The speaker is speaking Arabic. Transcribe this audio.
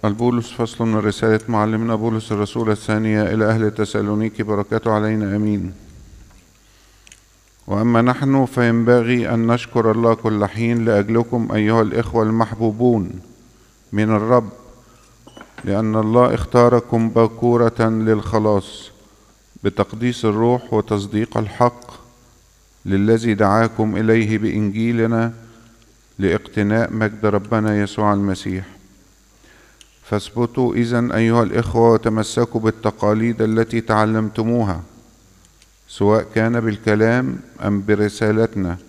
البولس فصل من رسالة معلمنا بولس الرسول الثانية إلى أهل تسالونيكي، بركاته علينا آمين. وأما نحن فينبغي أن نشكر الله كل حين لأجلكم أيها الإخوة المحبوبون من الرب، لأن الله اختاركم باكورة للخلاص بتقديس الروح وتصديق الحق للذي دعاكم إليه بإنجيلنا لاقتناء مجد ربنا يسوع المسيح. فاثبتوا إذن أيها الإخوة وتمسكوا بالتقاليد التي تعلمتموها، سواء كان بالكلام أم برسالتنا،